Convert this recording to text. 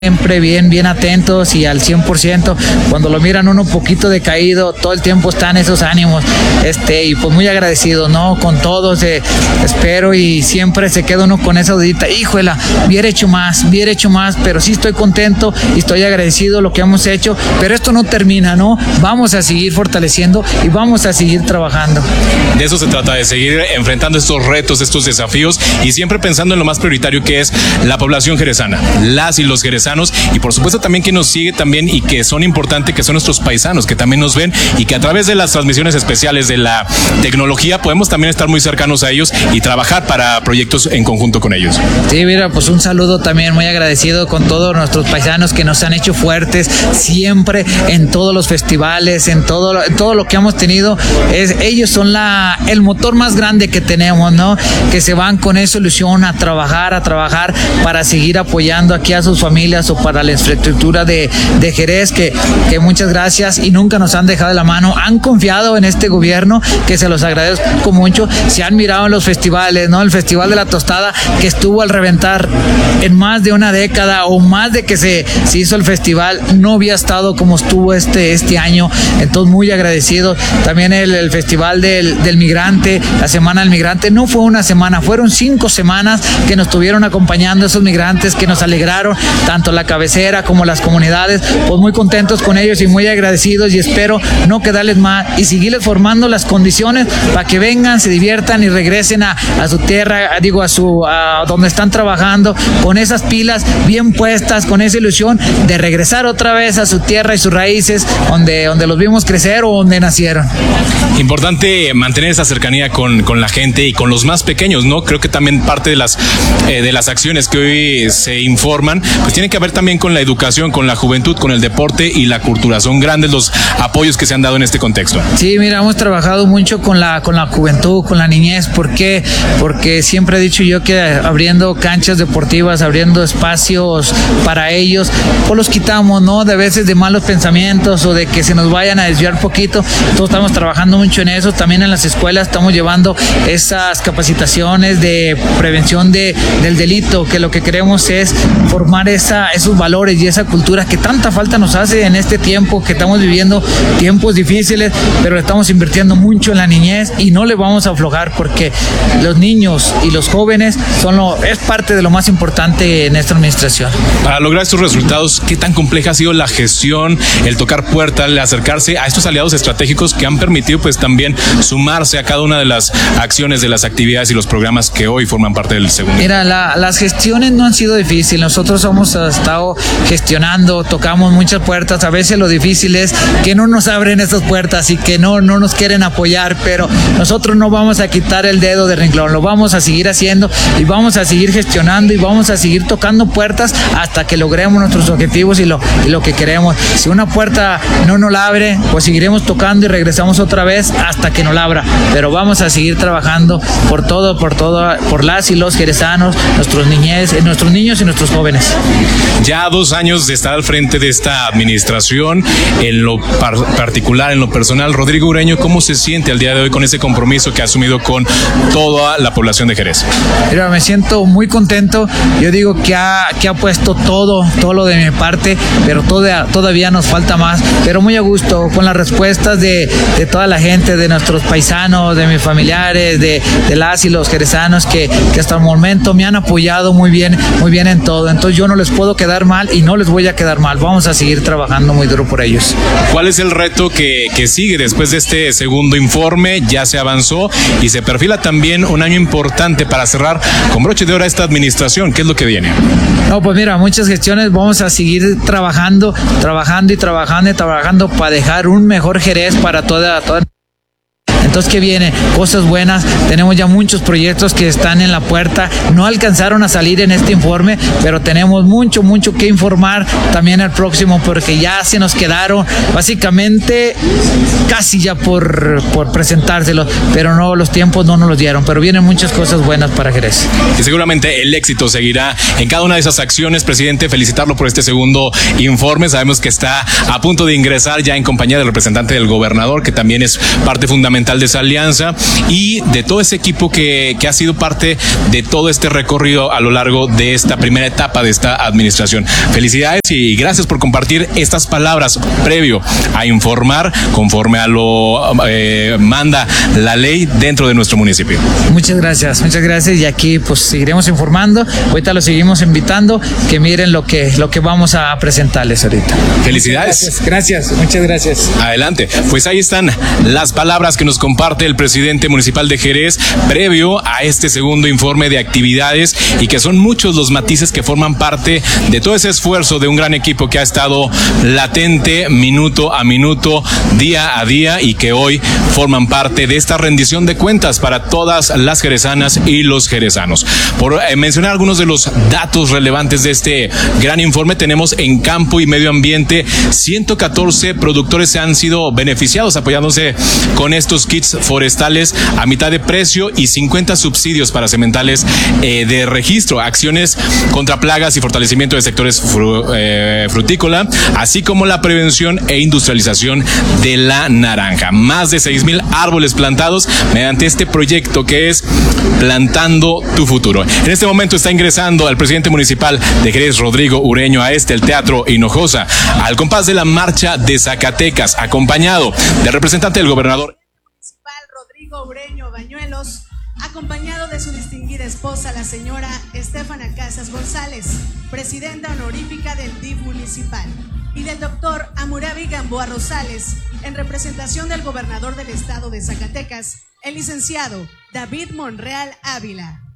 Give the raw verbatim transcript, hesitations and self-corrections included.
Siempre bien, bien atentos y al cien por ciento. Cuando lo miran uno un poquito decaído, todo el tiempo están esos ánimos. Este, y pues muy agradecido, ¿no? Con todos, eh, espero y siempre se queda uno con esa dudita. Híjole, hubiera hecho más, hubiera hecho más, pero sí estoy contento y estoy agradecido de lo que hemos hecho. Pero esto no termina, ¿no? Vamos a seguir fortaleciendo y vamos a seguir trabajando. De eso se trata, de seguir enfrentando estos retos, estos desafíos y siempre pensando en lo más prioritario que es la población jerezana, las y los jerezanos. Y por supuesto también que nos sigue también y que son importantes, que son nuestros paisanos, que también nos ven y que a través de las transmisiones especiales de la tecnología podemos también estar muy cercanos a ellos y trabajar para proyectos en conjunto con ellos. Sí, mira, pues un saludo también, muy agradecido con todos nuestros paisanos que nos han hecho fuertes siempre en todos los festivales, en todo, en todo lo que hemos tenido. Es, ellos son la, el motor más grande que tenemos, ¿no? Que se van con esa ilusión a trabajar, a trabajar para seguir apoyando aquí a sus familias o para la infraestructura de, de Jerez, que, que muchas gracias y nunca nos han dejado de la mano, han confiado en este gobierno, que se los agradezco mucho, se han mirado en los festivales, ¿no? El Festival de la Tostada, que estuvo al reventar en más de una década o más de que se, se hizo el festival, no había estado como estuvo este, este año, entonces muy agradecido. También el, el Festival del, del Migrante, la Semana del Migrante, no fue una semana, fueron cinco semanas que nos estuvieron acompañando esos migrantes, que nos alegraron, tanto la cabecera como las comunidades, pues muy contentos con ellos y muy agradecidos, y espero no quedarles más y seguirles formando las condiciones para que vengan, se diviertan y regresen a, a su tierra, a, digo a su a donde están trabajando, con esas pilas bien puestas, con esa ilusión de regresar otra vez a su tierra y sus raíces, donde, donde los vimos crecer o donde nacieron. Importante mantener esa cercanía con, con la gente y con los más pequeños, ¿no? Creo que también parte de las eh, de las acciones que hoy se informan, pues tiene que ver también con la educación, con la juventud, con el deporte y la cultura. Son grandes los apoyos que se han dado en este contexto. Sí, mira, hemos trabajado mucho con la con la juventud, con la niñez. ¿Por qué? Porque siempre he dicho yo que abriendo canchas deportivas, abriendo espacios para ellos, pues los quitamos, ¿no? De veces de malos pensamientos o de que se nos vayan a desviar poquito. Todos estamos trabajando mucho en eso. También en las escuelas estamos llevando esas capacitaciones de prevención de, del delito, que lo que queremos es formar esa, esos valores y esa cultura que tanta falta nos hace en este tiempo que estamos viviendo, tiempos difíciles, pero estamos invirtiendo mucho en la niñez y no le vamos a aflojar, porque los niños y los jóvenes son lo, es parte de lo más importante en esta administración. Para lograr estos resultados, ¿qué tan compleja ha sido la gestión, el tocar puertas, el acercarse a estos aliados estratégicos que han permitido pues también sumarse a cada una de las acciones, de las actividades y los programas que hoy forman parte del segundo? Mira, la, las gestiones no han sido difíciles. Nosotros hemos estado gestionando, tocamos muchas puertas. A veces lo difícil es que no nos abren esas puertas y que no, no nos quieren apoyar, pero nosotros no vamos a quitar el dedo de renglón, lo vamos a seguir haciendo y vamos a seguir gestionando y vamos a seguir tocando puertas hasta que logremos nuestros objetivos y lo, y lo que queremos. Si una puerta no nos la abre, pues seguiremos tocando y regresamos otra vez hasta que nos la abra, pero vamos a seguir trabajando por todo, por todo, por las y los jerezanos, nuestros niñez, nuestros niños y nuestros jóvenes. Ya dos años de estar al frente de esta administración, en lo par particular, en lo personal, Rodrigo Ureño, ¿cómo se siente al día de hoy con ese compromiso que ha asumido con toda la población de Jerez? Mira, me siento muy contento. Yo digo que ha, que ha puesto todo, todo lo de mi parte, pero toda, todavía nos falta más, pero muy a gusto con las respuestas de, de toda la gente, de nuestros paisanos, de mis familiares, de, de las y los jerezanos que, que hasta el momento me han apoyado muy bien, muy bien en todo. Entonces yo no les puedo quedar mal y no les voy a quedar mal. Vamos a seguir trabajando muy duro por ellos. ¿Cuál es el reto que, que sigue después de este segundo informe? Ya se avanzó y se perfila también un año importante para cerrar con broche de oro esta administración. ¿Qué es lo que viene? No, pues mira, muchas gestiones. Vamos a seguir trabajando, trabajando y trabajando y trabajando para dejar un mejor Jerez para toda, toda. Entonces, ¿qué viene? Cosas buenas. Tenemos ya muchos proyectos que están en la puerta. No alcanzaron a salir en este informe, pero tenemos mucho, mucho que informar también al próximo, porque ya se nos quedaron básicamente casi ya por, por presentárselos, pero no, los tiempos no nos los dieron. Pero vienen muchas cosas buenas para Jerez. Y seguramente el éxito seguirá en cada una de esas acciones. Presidente, felicitarlo por este segundo informe. Sabemos que está a punto de ingresar ya en compañía del representante del gobernador, que también es parte fundamental alcaldes Alianza y de todo ese equipo que, que ha sido parte de todo este recorrido a lo largo de esta primera etapa de esta administración. Felicidades y gracias por compartir estas palabras previo a informar conforme a lo eh, manda la ley dentro de nuestro municipio. Muchas gracias, muchas gracias y aquí pues seguiremos informando. Ahorita los seguimos invitando que miren lo que, lo que vamos a presentarles ahorita. Felicidades. Gracias, gracias, muchas gracias. Adelante. Pues ahí están las palabras que nos comparte el presidente municipal de Jerez previo a este segundo informe de actividades y que son muchos los matices que forman parte de todo ese esfuerzo de un gran equipo que ha estado latente minuto a minuto, día a día y que hoy forman parte de esta rendición de cuentas para todas las jerezanas y los jerezanos. Por eh, mencionar algunos de los datos relevantes de este gran informe, tenemos en campo y medio ambiente ciento catorce productores se han sido beneficiados apoyándose con estos kits forestales a mitad de precio y cincuenta subsidios para sementales eh, de registro, acciones contra plagas y fortalecimiento de sectores fru, eh, frutícola, así como la prevención e industrialización de la naranja. Más de seis mil árboles plantados mediante este proyecto que es Plantando tu Futuro. En este momento está ingresando al presidente municipal de Jerez, Rodrigo Ureño, a este, el Teatro Hinojosa, al compás de la marcha de Zacatecas, acompañado del representante del gobernador municipal Rodrigo Ureño Bañuelos, acompañado de su distinguida esposa, la señora Estefana Casas González, presidenta honorífica del D I F municipal, y del doctor Amurabi Gamboa Rosales, en representación del gobernador del estado de Zacatecas, el licenciado David Monreal Ávila.